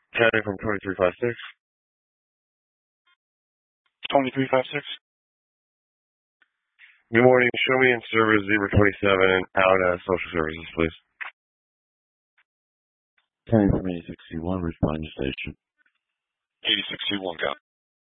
Counting from 2356. 2356. Good morning. Show me in service Zebra 27 and out social services, please. Counting from 8061, respond to station. 8061, got it.